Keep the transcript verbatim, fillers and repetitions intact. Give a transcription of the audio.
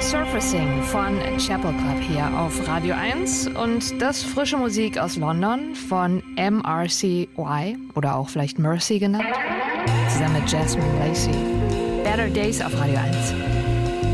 Surfacing von Chapel Club hier auf Radio eins und das frische Musik aus London von M R C Y oder auch vielleicht Mercy genannt, zusammen mit Jasmine Lacey. Better Days auf Radio eins.